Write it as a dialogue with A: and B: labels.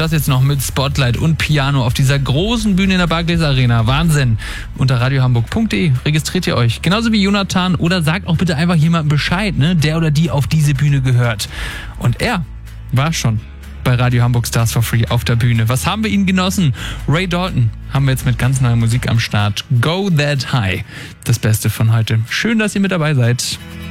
A: das jetzt noch mit Spotlight und Piano auf dieser großen Bühne in der Barclays Arena. Wahnsinn. Unter radiohamburg.de registriert ihr euch. Genauso wie Jonathan oder sagt auch bitte einfach jemandem Bescheid, ne, der oder die auf diese Bühne gehört. Und er war schon bei Radio Hamburg Stars for Free auf der Bühne. Was haben wir ihn genossen? Ray Dalton haben wir jetzt mit ganz neuer Musik am Start. Go That High. Das Beste von heute. Schön, dass ihr mit dabei seid.